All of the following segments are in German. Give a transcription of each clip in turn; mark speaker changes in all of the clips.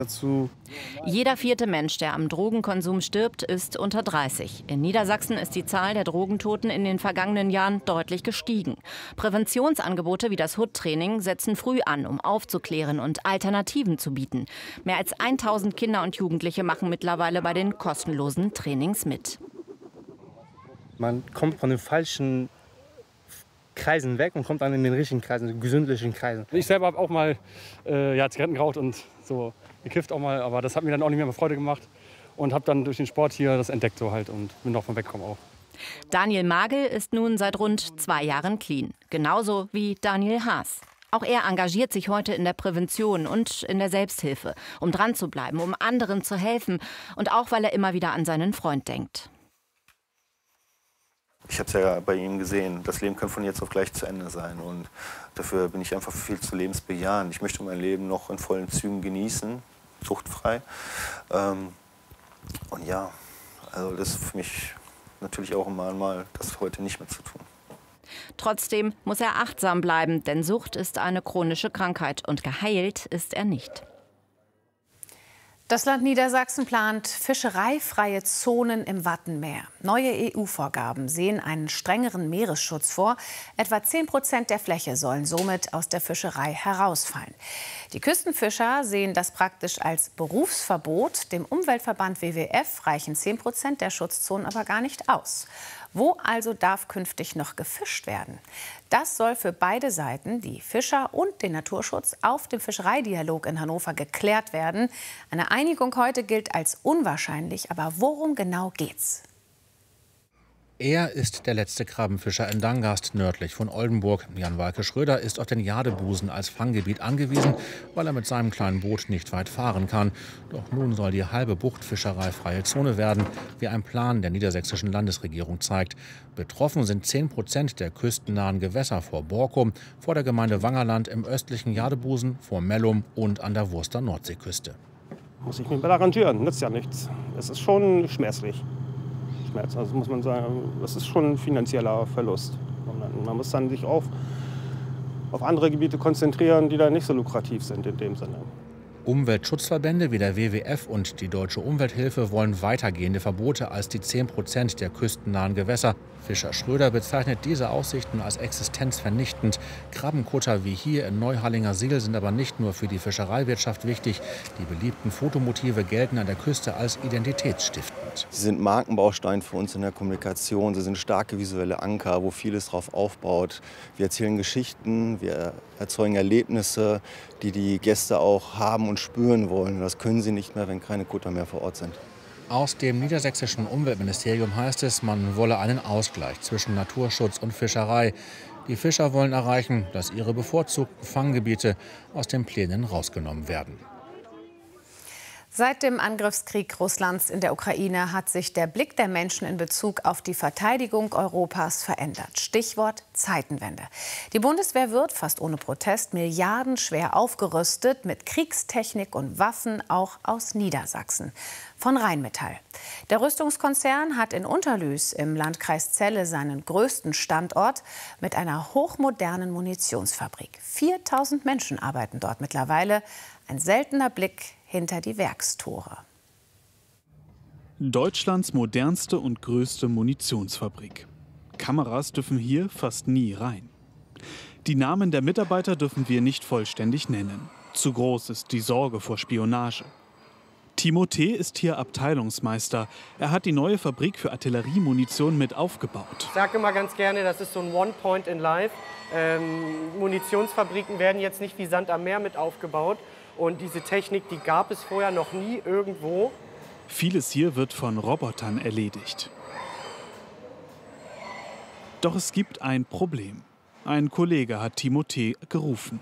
Speaker 1: Dazu
Speaker 2: Jeder vierte Mensch, der am Drogenkonsum stirbt, ist unter 30. In Niedersachsen ist die Zahl der Drogentoten in den vergangenen Jahren deutlich gestiegen. Präventionsangebote wie das HUT-Training setzen früh an, um aufzuklären und Alternativen zu bieten. Mehr als 1000 Kinder und Jugendliche machen mittlerweile bei den kostenlosen Trainings mit.
Speaker 1: man kommt von den falschen Kreisen weg und kommt dann in den richtigen Kreisen, den gesündlichen Kreisen.
Speaker 3: Ich selber habe auch mal Zigaretten geraucht und so gekifft auch mal, aber das hat mir dann auch nicht mehr Freude gemacht und habe dann durch den Sport hier das entdeckt so halt und bin davon weggekommen auch.
Speaker 2: Daniel Magel ist nun seit rund 2 Jahren clean. Genauso wie Daniel Haas. Auch er engagiert sich heute in der Prävention und in der Selbsthilfe, um dran zu bleiben, um anderen zu helfen und auch, weil er immer wieder an seinen Freund denkt.
Speaker 4: Ich habe es ja bei ihm gesehen, das Leben kann von jetzt auf gleich zu Ende sein und dafür bin ich einfach viel zu lebensbejahend. Ich möchte mein Leben noch in vollen Zügen genießen, suchtfrei. Und ja, also das ist für mich natürlich auch immer einmal, das heute nicht mehr zu tun.
Speaker 2: Trotzdem muss er achtsam bleiben, denn Sucht ist eine chronische Krankheit und geheilt ist er nicht.
Speaker 5: Das Land Niedersachsen plant fischereifreie Zonen im Wattenmeer. Neue EU-Vorgaben sehen einen strengeren Meeresschutz vor. Etwa 10% der Fläche sollen somit aus der Fischerei herausfallen. Die Küstenfischer sehen das praktisch als Berufsverbot. Dem Umweltverband WWF reichen 10% der Schutzzonen aber gar nicht aus. Wo also darf künftig noch gefischt werden? Das soll für beide Seiten, die Fischer und den Naturschutz, auf dem Fischereidialog in Hannover geklärt werden. Eine Einigung heute gilt als unwahrscheinlich. Aber worum genau geht's?
Speaker 6: Er ist der letzte Krabbenfischer in Dangast, nördlich von Oldenburg. Jan-Walke Schröder ist auf den Jadebusen als Fanggebiet angewiesen, weil er mit seinem kleinen Boot nicht weit fahren kann. Doch nun soll die halbe Bucht fischereifreie Zone werden, wie ein Plan der niedersächsischen Landesregierung zeigt. Betroffen sind 10% der küstennahen Gewässer vor Borkum, vor der Gemeinde Wangerland im östlichen Jadebusen, vor Mellum und an der Wurster Nordseeküste.
Speaker 3: Muss ich mich mal arrangieren, nützt ja nichts. Es ist schon schmerzlich. Also muss man sagen, das ist schon ein finanzieller Verlust. Und man muss dann sich auf andere Gebiete konzentrieren, die da nicht so lukrativ sind in dem Sinne.
Speaker 6: Umweltschutzverbände wie der WWF und die Deutsche Umwelthilfe wollen weitergehende Verbote als die 10% der küstennahen Gewässer. Fischer Schröder bezeichnet diese Aussichten als existenzvernichtend. Krabbenkutter wie hier in Neuhallinger Siel sind aber nicht nur für die Fischereiwirtschaft wichtig. Die beliebten Fotomotive gelten an der Küste als identitätsstiftend.
Speaker 4: Sie sind Markenbaustein für uns in der Kommunikation. Sie sind starke visuelle Anker, wo vieles drauf aufbaut. Wir erzählen Geschichten, wir erzeugen Erlebnisse, die die Gäste auch haben und spüren wollen. Das können sie nicht mehr, wenn keine Kutter mehr vor Ort sind.
Speaker 6: Aus dem niedersächsischen Umweltministerium heißt es, man wolle einen Ausgleich zwischen Naturschutz und Fischerei. Die Fischer wollen erreichen, dass ihre bevorzugten Fanggebiete aus den Plänen rausgenommen werden.
Speaker 5: Seit dem Angriffskrieg Russlands in der Ukraine hat sich der Blick der Menschen in Bezug auf die Verteidigung Europas verändert. Stichwort Zeitenwende. Die Bundeswehr wird fast ohne Protest milliardenschwer aufgerüstet mit Kriegstechnik und Waffen, auch aus Niedersachsen. Von Rheinmetall. Der Rüstungskonzern hat in Unterlüß im Landkreis Celle seinen größten Standort mit einer hochmodernen Munitionsfabrik. 4000 Menschen arbeiten dort mittlerweile. Ein seltener Blick hinter die Werkstore.
Speaker 7: Deutschlands modernste und größte Munitionsfabrik. Kameras dürfen hier fast nie rein. Die Namen der Mitarbeiter dürfen wir nicht vollständig nennen. Zu groß ist die Sorge vor Spionage. Timothée ist hier Abteilungsmeister. Er hat die neue Fabrik für Artilleriemunition mit aufgebaut.
Speaker 8: Ich sage immer ganz gerne, das ist so ein One Point in Life. Munitionsfabriken werden jetzt nicht wie Sand am Meer mit aufgebaut. Und diese Technik, die gab es vorher noch nie irgendwo.
Speaker 7: Vieles hier wird von Robotern erledigt. Doch es gibt ein Problem. Ein Kollege hat Timothée gerufen.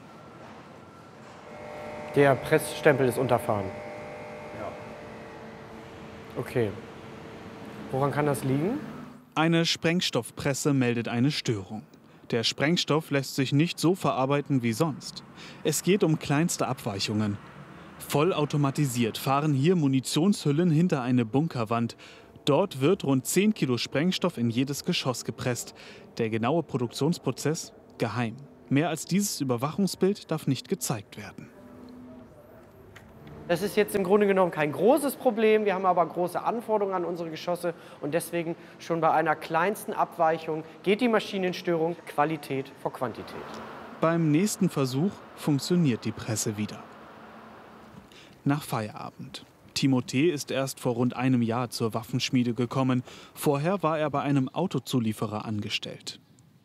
Speaker 8: Der Pressstempel ist unterfahren. Ja. Okay. Woran kann das liegen?
Speaker 7: Eine Sprengstoffpresse meldet eine Störung. Der Sprengstoff lässt sich nicht so verarbeiten wie sonst. Es geht um kleinste Abweichungen. Vollautomatisiert fahren hier Munitionshüllen hinter eine Bunkerwand. Dort wird rund 10 Kilo Sprengstoff in jedes Geschoss gepresst. Der genaue Produktionsprozess geheim. Mehr als dieses Überwachungsbild darf nicht gezeigt werden.
Speaker 8: Das ist jetzt im Grunde genommen kein großes Problem. Wir haben aber große Anforderungen an unsere Geschosse. Und deswegen schon bei einer kleinsten Abweichung geht die Maschine in Störung. Qualität vor Quantität.
Speaker 7: Beim nächsten Versuch funktioniert die Presse wieder. Nach Feierabend. Timothée ist erst vor rund einem Jahr zur Waffenschmiede gekommen. Vorher war er bei einem Autozulieferer angestellt.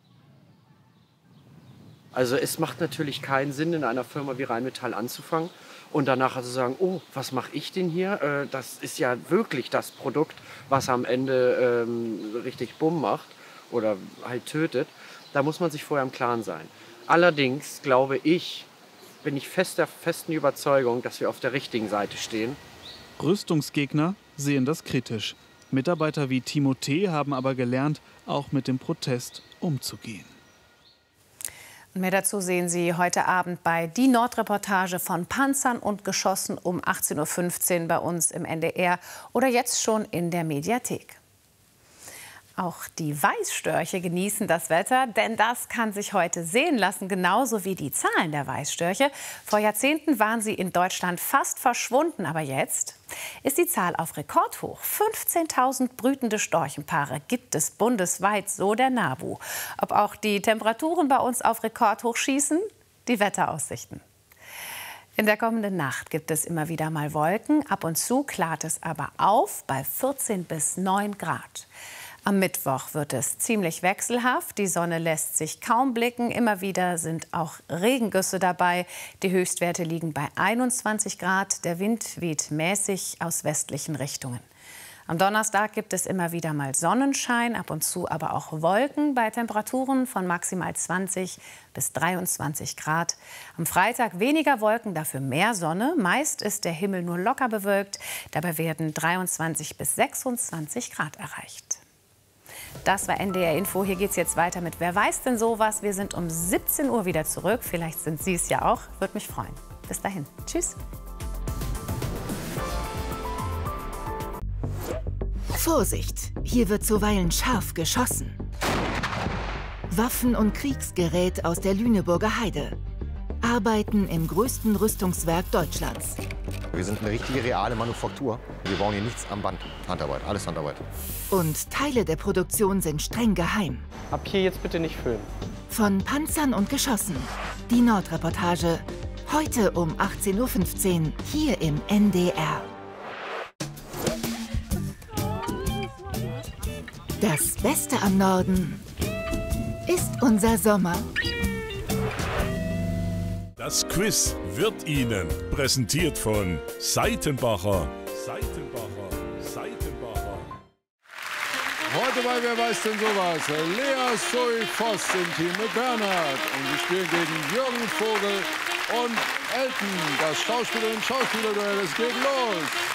Speaker 8: Also es macht natürlich keinen Sinn, in einer Firma wie Rheinmetall anzufangen und danach also sagen, oh, was mache ich denn hier? Das ist ja wirklich das Produkt, was am Ende richtig Bumm macht oder halt tötet. Da muss man sich vorher im Klaren sein. Allerdings glaube ich, bin ich fest der festen Überzeugung, dass wir auf der richtigen Seite stehen.
Speaker 7: Rüstungsgegner sehen das kritisch. Mitarbeiter wie Timothée haben aber gelernt, auch mit dem Protest umzugehen.
Speaker 5: Und mehr dazu sehen Sie heute Abend bei Die Nord-Reportage von Panzern und Geschossen um 18:15 Uhr bei uns im NDR oder jetzt schon in der Mediathek. Auch die Weißstörche genießen das Wetter, denn das kann sich heute sehen lassen, genauso wie die Zahlen der Weißstörche. Vor Jahrzehnten waren sie in Deutschland fast verschwunden, aber jetzt ist die Zahl auf Rekordhoch. 15.000 brütende Storchenpaare gibt es bundesweit, so der NABU. Ob auch die Temperaturen bei uns auf Rekordhoch schießen? Die Wetteraussichten. In der kommenden Nacht gibt es immer wieder mal Wolken, ab und zu klart es aber auf bei 14 bis 9 Grad. Am Mittwoch wird es ziemlich wechselhaft. Die Sonne lässt sich kaum blicken. Immer wieder sind auch Regengüsse dabei. Die Höchstwerte liegen bei 21 Grad. Der Wind weht mäßig aus westlichen Richtungen. Am Donnerstag gibt es immer wieder mal Sonnenschein, ab und zu aber auch Wolken bei Temperaturen von maximal 20 bis 23 Grad. Am Freitag weniger Wolken, dafür mehr Sonne. Meist ist der Himmel nur locker bewölkt. Dabei werden 23 bis 26 Grad erreicht. Das war NDR Info. Hier geht es jetzt weiter mit Wer weiß denn sowas? Wir sind um 17 Uhr wieder zurück. Vielleicht sind Sie es ja auch. Würde mich freuen. Bis dahin. Tschüss.
Speaker 9: Vorsicht! Hier wird zuweilen scharf geschossen. Waffen und Kriegsgerät aus der Lüneburger Heide. Arbeiten im größten Rüstungswerk Deutschlands.
Speaker 10: Wir sind eine richtige, reale Manufaktur. Wir bauen hier nichts am Band. Handarbeit, alles Handarbeit.
Speaker 9: Und Teile der Produktion sind streng geheim.
Speaker 8: Ab hier jetzt bitte nicht filmen.
Speaker 9: Von Panzern und Geschossen. Die Nordreportage. Heute um 18:15 Uhr hier im NDR. Das Beste am Norden ist unser Sommer.
Speaker 11: Das Quiz wird Ihnen präsentiert von Seitenbacher.
Speaker 12: Heute bei Wer weiß denn sowas? Lea Zoe Voss im Team mit Bernhard. Und sie spielen gegen Jürgen Vogel und Elton. Das Schauspieler- und Schauspielerduell, es geht los.